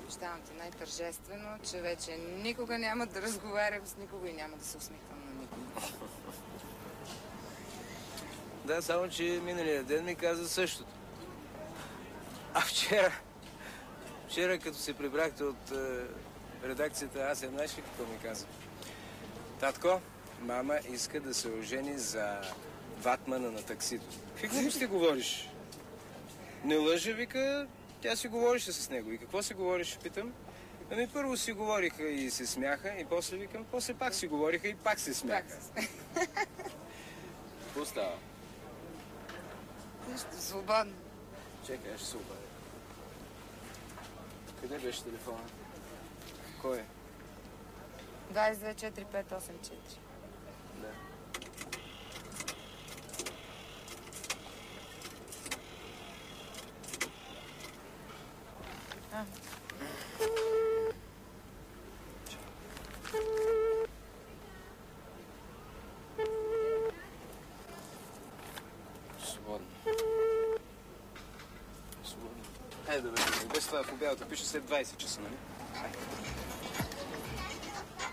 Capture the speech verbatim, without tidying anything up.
обещавам ти най-тържествено, че вече никога няма да разговарям с никого и няма да се усмихвам на никого. Да, само че миналия ден ми каза същото. А вчера, вчера като се прибрахте от е, редакцията, аз я знаеш ли какво ми каза? Татко, мама иска да се ожени за ватмана на таксито. Какво ще говориш? Не лъжа, вика, тя си говореше с него. И какво си говориш, питам? Ами първо си говориха и се смяха, и после викам, после пак си говориха и пак се смяха. Какво става? Нищо, свободно. Чекай, аз ще се обадя. Къде беше телефона? Кой е? двайсет и две четири пет осем четири. Да. А. Свободно. Свободно. Хайде да бе, без това в обядата пише след двайсет часа, нали? Хайде.